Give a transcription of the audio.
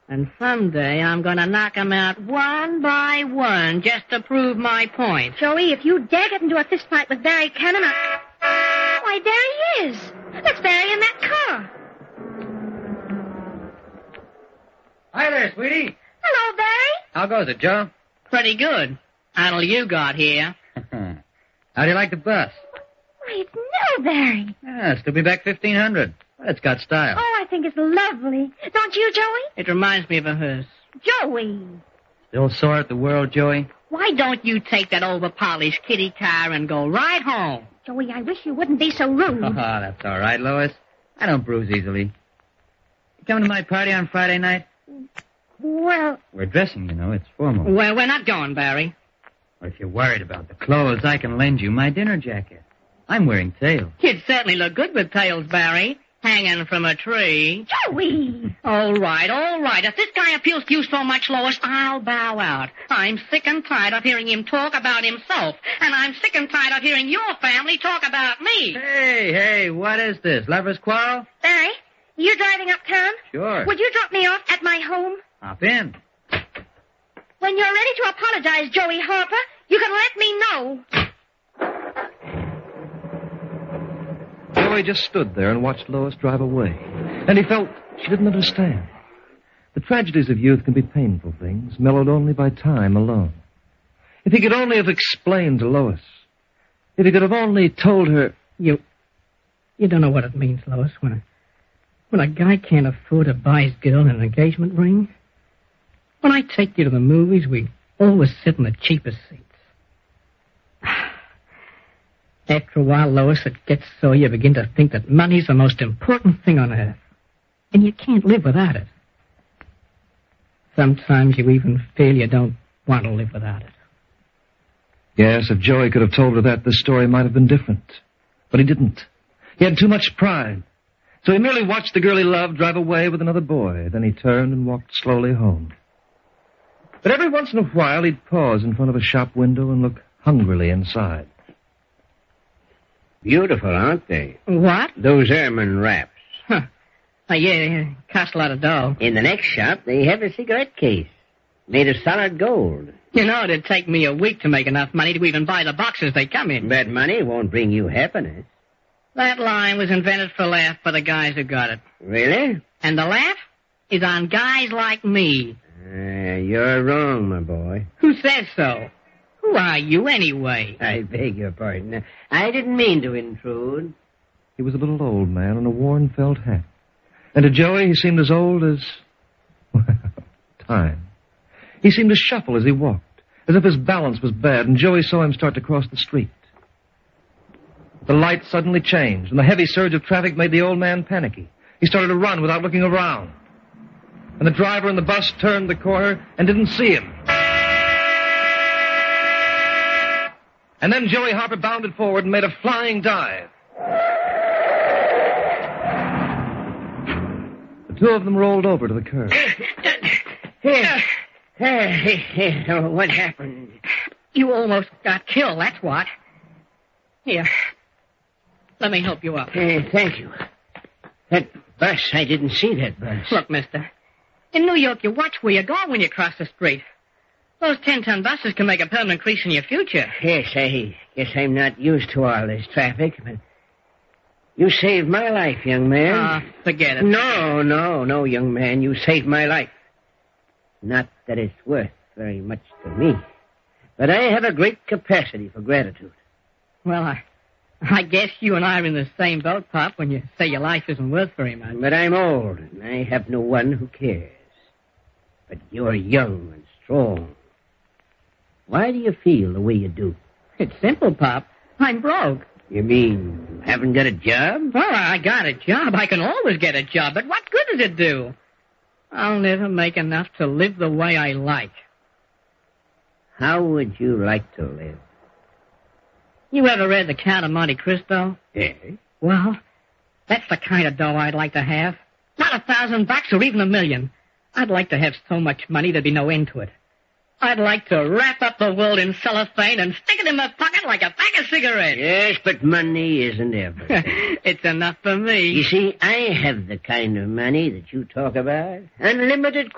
And someday I'm going to knock 'em out one by one just to prove my point. Joey, if you dare get into a fist fight with Barry Cannon, Why, there he is. That's Barry in that car. Hi there, sweetie. Hello, Barry. How goes it, Joe? Pretty good. Until you got here. How do you like the bus? Why, it's new, Barry. Yeah, still be back 1,500. It's got style. Oh, I think it's lovely. Don't you, Joey? It reminds me of a hearse. Joey. Still sore at the world, Joey? Why don't you take that over-polished kitty car and go right home? Joey, I wish you wouldn't be so rude. Oh, that's all right, Lois. I don't bruise easily. You coming to my party on Friday night? Well... We're dressing, you know. It's formal. Well, we're not going, Barry. Well, if you're worried about the clothes, I can lend you my dinner jacket. I'm wearing tails. You'd certainly look good with tails, Barry. Hanging from a tree. Joey! All right. If this guy appeals to you so much, Lois, I'll bow out. I'm sick and tired of hearing him talk about himself. And I'm sick and tired of hearing your family talk about me. Hey, what is this? Lover's quarrel? Barry, you driving uptown? Sure. Would you drop me off at my home? Hop in. When you're ready to apologize, Joey Harper, you can let me know. Joey just stood there and watched Lois drive away. And he felt she didn't understand. The tragedies of youth can be painful things, mellowed only by time alone. If he could only have explained to Lois. If he could have only told her... You don't know what it means, Lois, when a guy can't afford to buy his girl an engagement ring. When I take you to the movies, we always sit in the cheapest seats. After a while, Lois, it gets so you begin to think that money's the most important thing on earth. And you can't live without it. Sometimes you even feel you don't want to live without it. Yes, if Joey could have told her that, the story might have been different. But he didn't. He had too much pride. So he merely watched the girl he loved drive away with another boy. Then he turned and walked slowly home. But every once in a while, he'd pause in front of a shop window and look hungrily inside. Beautiful, aren't they? What? Those ermine wraps. Huh. Yeah, cost a lot of dough. In the next shop, they have a cigarette case made of solid gold. You know, it'd take me a week to make enough money to even buy the boxes they come in. But money won't bring you happiness. That line was invented for laugh by the guys who got it. Really? And the laugh is on guys like me. You're wrong, my boy. Who says so? Who are you, anyway? I beg your pardon. I didn't mean to intrude. He was a little old man in a worn felt hat. And to Joey, he seemed as old as... well, time. He seemed to shuffle as he walked, as if his balance was bad, and Joey saw him start to cross the street. The light suddenly changed, and the heavy surge of traffic made the old man panicky. He started to run without looking around. And the driver in the bus turned the corner and didn't see him. And then Joey Harper bounded forward and made a flying dive. The two of them rolled over to the curb. What happened? You almost got killed, that's what. Here. Let me help you up. Thank you. That bus, I didn't see that bus. Look, mister. In New York, you watch where you go when you cross the street. Those 10-ton buses can make a permanent crease in your future. Yes, I guess I'm not used to all this traffic, but you saved my life, young man. Forget it. No, young man. You saved my life. Not that it's worth very much to me, but I have a great capacity for gratitude. Well, I guess you and I are in the same boat, Pop, when you say your life isn't worth very much. But I'm old, and I have no one who cares. But you're young and strong. Why do you feel the way you do? It's simple, Pop. I'm broke. You mean haven't got a job? Well, I got a job. I can always get a job, but what good does it do? I'll never make enough to live the way I like. How would you like to live? You ever read The Count of Monte Cristo? Yes. Well, that's the kind of dough I'd like to have. Not $1,000 or even $1 million. I'd like to have so much money there'd be no end to it. I'd like to wrap up the world in cellophane and stick it in my pocket like a pack of cigarettes. Yes, but money isn't everything. It's enough for me. You see, I have the kind of money that you talk about. Unlimited